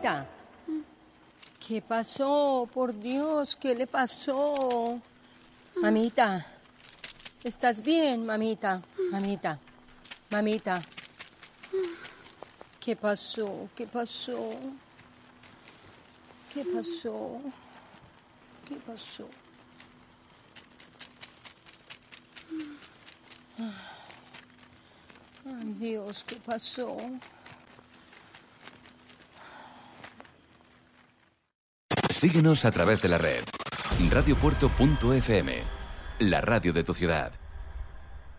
mamita. ¿Qué pasó? Por Dios, ¿qué le pasó? Mamita, ¿estás bien, mamita? Mamita, mamita. ¿Qué pasó? ¿Qué pasó? ¿Qué pasó? ¿Qué pasó? Ay, Dios, ¿qué pasó? Síguenos a través de la red. Radiopuerto.fm, la radio de tu ciudad.